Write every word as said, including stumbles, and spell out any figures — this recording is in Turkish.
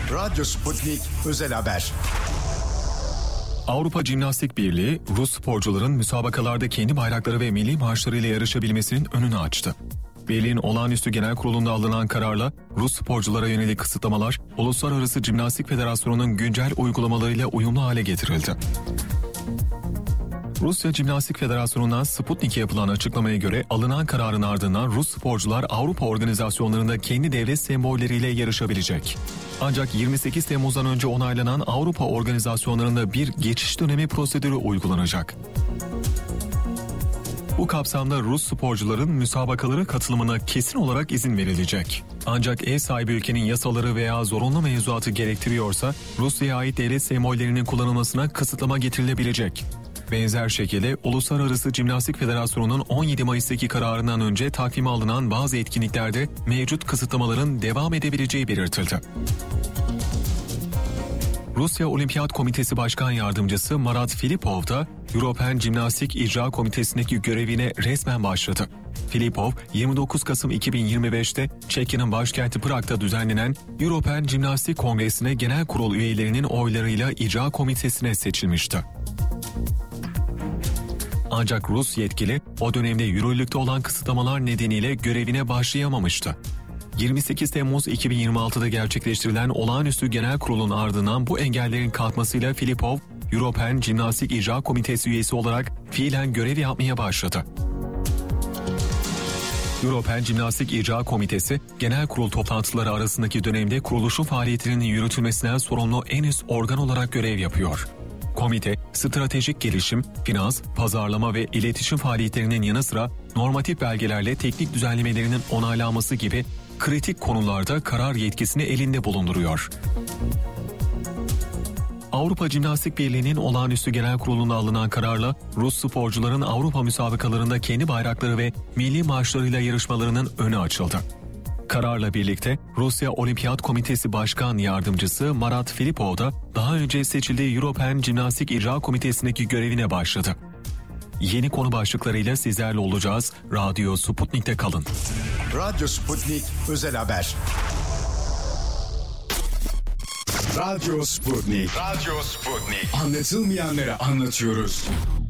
Radyo Sputnik Özel Haber. Avrupa Jimnastik Birliği, Rus sporcuların müsabakalarda kendi bayrakları ve milli marşlarıyla yarışabilmesinin önünü açtı. Birliğin olağanüstü genel kurulunda alınan kararla Rus sporculara yönelik kısıtlamalar, Uluslararası Jimnastik Federasyonu'nun güncel uygulamalarıyla uyumlu hale getirildi. Rusya Jimnastik Federasyonu'ndan Sputnik'e yapılan açıklamaya göre alınan kararın ardından Rus sporcular Avrupa organizasyonlarında kendi devlet sembolleriyle yarışabilecek. Ancak yirmi sekiz Temmuz'dan önce onaylanan Avrupa organizasyonlarında bir geçiş dönemi prosedürü uygulanacak. Bu kapsamda Rus sporcuların müsabakalara katılımına kesin olarak izin verilecek. Ancak ev sahibi ülkenin yasaları veya zorunlu mevzuatı gerektiriyorsa Rusya'ya ait devlet sembollerinin kullanılmasına kısıtlama getirilebilecek. Benzer şekilde Uluslararası Jimnastik Federasyonu'nun on yedi Mayıs'taki kararından önce takvime alınan bazı etkinliklerde mevcut kısıtlamaların devam edebileceği belirtildi. Rusya Olimpiyat Komitesi Başkan Yardımcısı Marat Filipov da European Jimnastik İcra Komitesi'ndeki görevine resmen başladı. Filipov, yirmi dokuz Kasım iki bin yirmi beş'te Çekya'nın başkenti Prag'da düzenlenen European Jimnastik Kongresi'ne genel kurul üyelerinin oylarıyla icra komitesine seçilmişti. Ancak Rus yetkili o dönemde yürürlükte olan kısıtlamalar nedeniyle görevine başlayamamıştı. yirmi sekiz Temmuz iki bin yirmi altı'da gerçekleştirilen olağanüstü genel kurulun ardından bu engellerin kalkmasıyla Filipov, European Jimnastik İcra Komitesi üyesi olarak fiilen görev yapmaya başladı. European Jimnastik İcra Komitesi, genel kurul toplantıları arasındaki dönemde kuruluşun faaliyetlerinin yürütülmesinden sorumlu en üst organ olarak görev yapıyor. Komite, stratejik gelişim, finans, pazarlama ve iletişim faaliyetlerinin yanı sıra normatif belgelerle teknik düzenlemelerinin onaylanması gibi kritik konularda karar yetkisini elinde bulunduruyor. Avrupa Jimnastik Birliği'nin olağanüstü genel kurulunda alınan kararla Rus sporcuların Avrupa müsabakalarında kendi bayrakları ve milli marşlarıyla yarışmalarının önü açıldı. Kararla birlikte Rusya Olimpiyat Komitesi Başkan Yardımcısı Marat Filipov da daha önce seçildiği European Jimnastik İcra Komitesi'ndeki görevine başladı. Yeni konu başlıklarıyla sizlerle olacağız. Radyo Sputnik'te kalın. Radyo Sputnik Özel Haber. Radyo Sputnik. Radyo Sputnik. Anlatılmayanları anlatıyoruz.